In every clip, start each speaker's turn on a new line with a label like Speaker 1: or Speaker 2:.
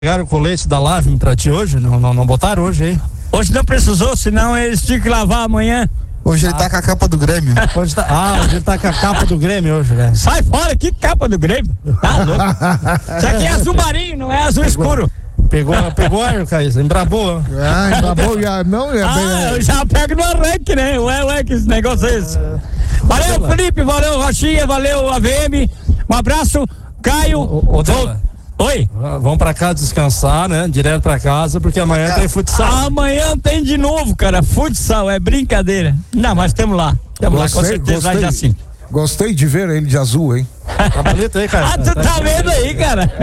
Speaker 1: Pegaram o colete da Lavem pra ti hoje? Não botaram hoje, hein?
Speaker 2: Hoje não precisou, senão eles tinham que lavar amanhã.
Speaker 3: Hoje ele tá com a capa do Grêmio.
Speaker 1: Hoje ele tá com a capa do Grêmio hoje, velho.
Speaker 2: Sai fora, que capa do Grêmio? Tá louco. Isso aqui é azul marinho, não é azul escuro.
Speaker 1: Pegou, Caís, embrabou.
Speaker 3: Embrabou,
Speaker 2: eu já pego no arranque, né? Ué, que esse negócio é esse? Valeu, Felipe, valeu, Rochinha, valeu, AVM. Um abraço, Caio. Oi?
Speaker 1: Vamos pra casa descansar, né? Direto pra casa, porque amanhã tem futsal.
Speaker 2: Amanhã tem de novo, cara. Futsal, é brincadeira. Não, mas estamos lá. Com certeza vai dar sim.
Speaker 4: Gostei de ver ele de azul, hein?
Speaker 1: Tá bonito aí, cara.
Speaker 2: Tu tá vendo aí, cara?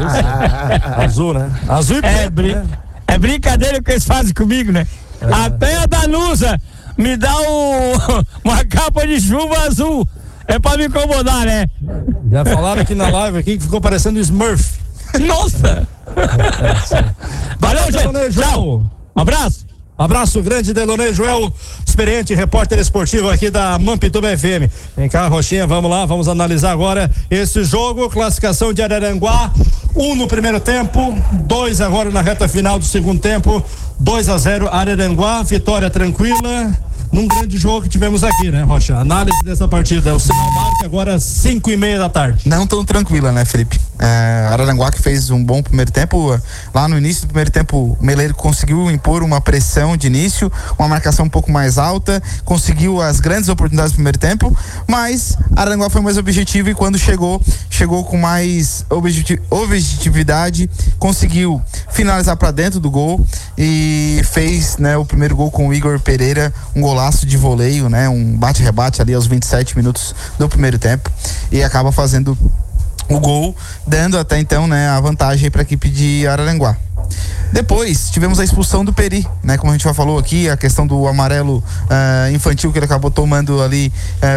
Speaker 1: Azul, né? Azul e preto.
Speaker 2: É brincadeira que eles fazem comigo, né? Até a Danusa me dá uma capa de chuva azul. É pra me incomodar, né?
Speaker 1: Já falaram aqui na live aqui que ficou parecendo Smurf.
Speaker 2: Nossa! Valeu, gente! Tchau! Um abraço!
Speaker 1: Abraço grande, Delonei Joel, experiente repórter esportivo aqui da Mampituba FM. Vem cá, Rochinha, vamos lá, vamos analisar agora esse jogo, classificação de Araranguá, 1 no primeiro tempo, 2 agora na reta final do segundo tempo, 2-0 Araranguá, vitória tranquila, num grande jogo que tivemos aqui, né, Rocha? Análise dessa partida, o sinal marca agora 5:30 da tarde.
Speaker 3: Não tão tranquila, né, Felipe? Araranguá que fez um bom primeiro tempo, lá no início do primeiro tempo o Meleiro conseguiu impor uma pressão de início, uma marcação um pouco mais alta, conseguiu as grandes oportunidades do primeiro tempo, mas Araranguá foi mais objetivo e quando chegou com mais objetividade, conseguiu finalizar para dentro do gol e fez, né, o primeiro gol com o Igor Pereira, um golaço de voleio, né, um bate-rebate ali aos 27 minutos do primeiro tempo e acaba fazendo o gol, dando até então, né, a vantagem para a equipe de Araranguá. Depois tivemos a expulsão do Peri, né, como a gente já falou aqui, a questão do amarelo infantil que ele acabou tomando ali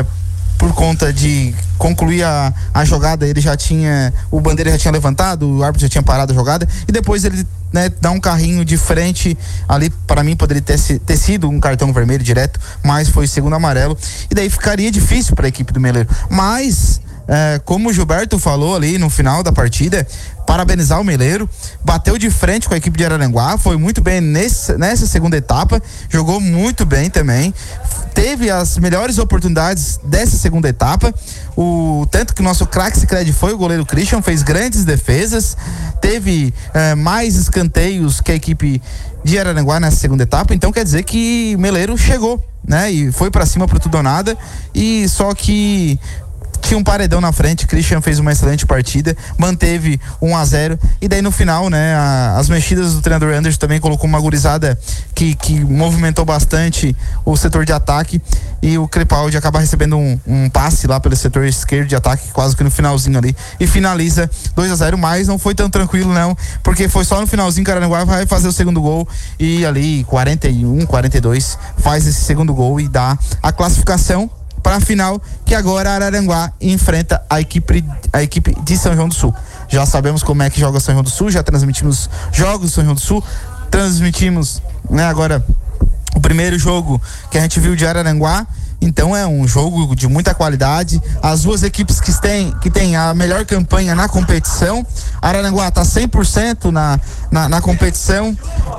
Speaker 3: por conta de concluir a jogada. Ele já tinha, o bandeira já tinha levantado, o árbitro já tinha parado a jogada e depois ele, né, dá um carrinho de frente ali, para mim poderia ter sido um cartão vermelho direto, mas foi segundo amarelo e daí ficaria difícil para a equipe do Meleiro, mas como o Gilberto falou ali no final da partida, parabenizar o Meleiro, bateu de frente com a equipe de Araranguá, foi muito bem nessa segunda etapa, jogou muito bem também, teve as melhores oportunidades dessa segunda etapa, tanto que o nosso craque Sicredi foi o goleiro Christian, fez grandes defesas, teve mais escanteios que a equipe de Araranguá nessa segunda etapa, então quer dizer que o Meleiro chegou, né, e foi pra cima pro tudo ou nada, e só que tinha um paredão na frente, Christian fez uma excelente partida, manteve 1-0 e daí no final, né, as mexidas do treinador Anderson também colocou uma gurizada que movimentou bastante o setor de ataque e o Crepaldi acaba recebendo um passe lá pelo setor esquerdo de ataque, quase que no finalzinho ali, e finaliza 2-0, mas não foi tão tranquilo não, porque foi só no finalzinho que o Araranguá vai fazer o segundo gol e ali 41, 42 faz esse segundo gol e dá a classificação para a final, que agora Araranguá enfrenta a equipe de São João do Sul. Já sabemos como é que joga São João do Sul, já transmitimos jogos do São João do Sul, transmitimos, né, agora o primeiro jogo que a gente viu de Araranguá. Então é um jogo de muita qualidade, as duas equipes que têm a melhor campanha na competição. Araranguá está 100% na competição,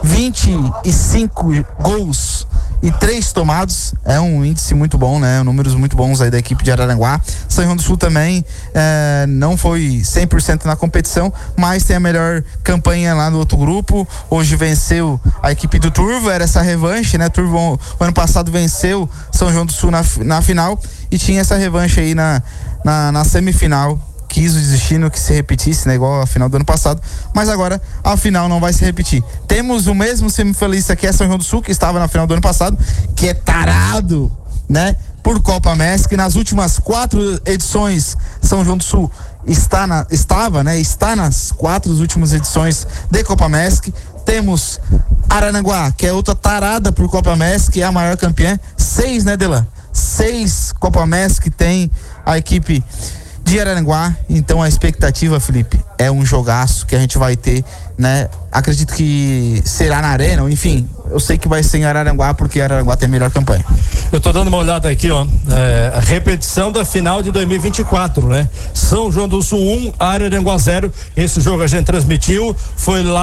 Speaker 3: 25 gols e 3 tomados, é um índice muito bom, né? Números muito bons aí da equipe de Araranguá. São João do Sul também não foi 100% na competição, mas tem a melhor campanha lá no outro grupo. Hoje venceu a equipe do Turvo, era essa revanche, né? Turvo o ano passado venceu São João do Sul na final e tinha essa revanche aí na semifinal. Quis o destino que se repetisse, né, igual a final do ano passado, mas agora a final não vai se repetir. Temos o mesmo semifinalista que é São João do Sul, que estava na final do ano passado, que é tarado, né, por Copa Mesc. Nas últimas 4 edições, São João do Sul está nas 4 últimas edições de Copa Mesc. Temos Araranguá, que é outra tarada por Copa Mesc, que é a maior campeã, 6, né, Delan? 6 Copa Mesc tem a equipe de Araranguá. Então a expectativa, Felipe, é um jogaço que a gente vai ter, né? Acredito que será na Arena, enfim, eu sei que vai ser em Araranguá porque Araranguá tem a melhor campanha.
Speaker 1: Eu tô dando uma olhada aqui, ó, a repetição da final de 2024, né? São João do Sul 1, Araranguá 0. Esse jogo a gente transmitiu, foi lá